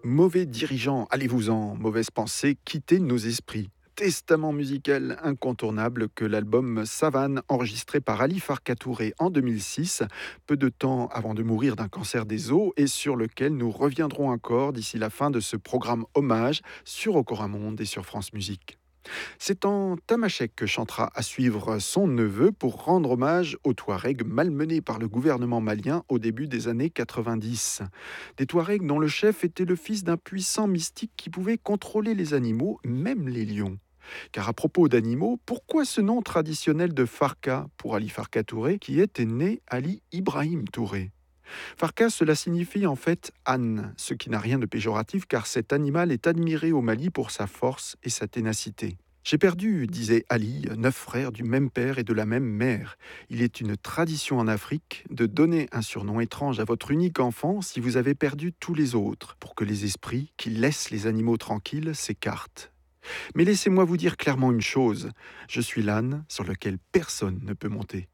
Mauvais dirigeants, allez-vous-en, mauvaise pensée, quittez nos esprits. Testament musical incontournable que l'album Savane, enregistré par Ali Farka Touré en 2006, peu de temps avant de mourir d'un cancer des os, et sur lequel nous reviendrons encore d'ici la fin de ce programme hommage sur Okoramonde et sur France Musique. C'est en Tamashek que chantera à suivre son neveu pour rendre hommage aux Touaregs malmenés par le gouvernement malien au début des années 90. Des Touaregs dont le chef était le fils d'un puissant mystique qui pouvait contrôler les animaux, même les lions. Car à propos d'animaux, pourquoi ce nom traditionnel de Farka pour Ali Farka Touré qui était né Ali Ibrahim Touré? Farka, cela signifie en fait âne, ce qui n'a rien de péjoratif car cet animal est admiré au Mali pour sa force et sa ténacité. J'ai perdu, disait Ali, 9 frères du même père et de la même mère. Il est une tradition en Afrique de donner un surnom étrange à votre unique enfant si vous avez perdu tous les autres, pour que les esprits qui laissent les animaux tranquilles s'écartent. Mais laissez-moi vous dire clairement une chose, je suis l'âne sur lequel personne ne peut monter.